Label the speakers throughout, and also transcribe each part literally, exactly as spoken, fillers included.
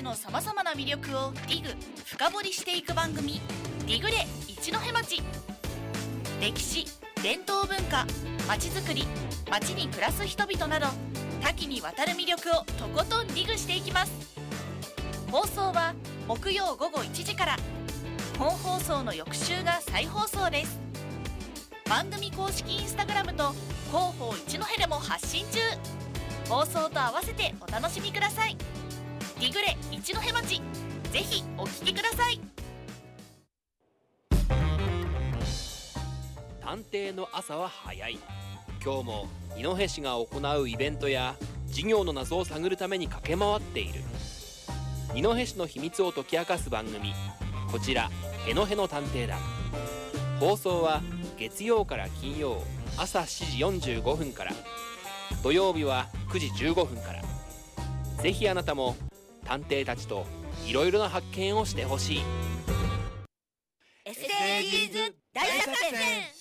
Speaker 1: のさまざまな魅力をディグ深掘りしていく番組、ディグレ一戸町。歴史、伝統文化、まちづくり、町に暮らす人々など多岐にわたる魅力をとことんディグしていきます。放送は木曜午後いちじから、本放送の翌週が再放送です。番組公式インスタグラムと広報一戸でも発信中。放送と合わせてお楽しみください。ディグレ一戸町、ぜひお聞きください。
Speaker 2: 探偵の朝は早い。今日も二戸市が行うイベントや事業の謎を探るために駆け回っている。二戸市の秘密を解き明かす番組、こちらへのへの探偵団。放送は月曜から金曜朝しちじよんじゅうごふんから、土曜日はくじじゅうごふんから。ぜひあなたも探偵たちといろいろな発見をしてほしい。
Speaker 1: エスディージーズ 大作戦。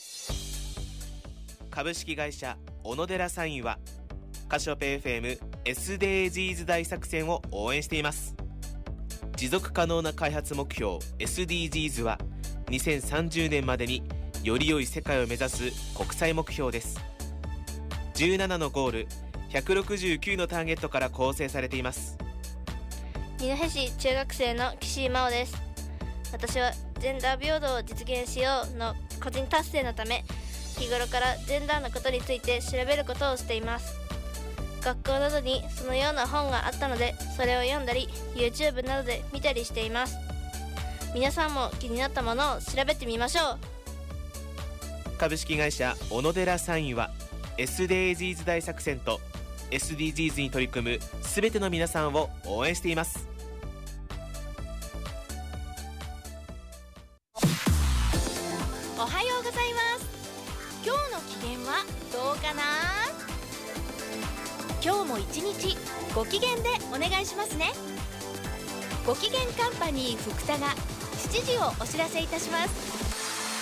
Speaker 3: 株式会社小野寺サインはカシオペ エフエム エスディージーズ 大作戦を応援しています。持続可能な開発目標 エスディージーズ はにせんさんじゅうねんまでにより良い世界を目指す国際目標です。じゅうななのゴール、ひゃくろくじゅうきゅうのターゲットから構成されています。
Speaker 4: 二戸市中学生の岸井真央です。私はジェンダー平等を実現しようの個人達成のため、日頃からジェンダーのことについて調べることをしています。学校などにそのような本があったので、それを読んだり YouTube などで見たりしています。皆さんも気になったものを調べてみましょう。
Speaker 3: 株式会社小野寺サインは エスディージーズ 大作戦と エスディージーズ に取り組むすべての皆さんを応援しています。
Speaker 1: おはようございます。今日の機嫌はどうかな。今日も一日ご機嫌でお願いしますね。ご機嫌カンパニー福田がしちじをお知らせいたします。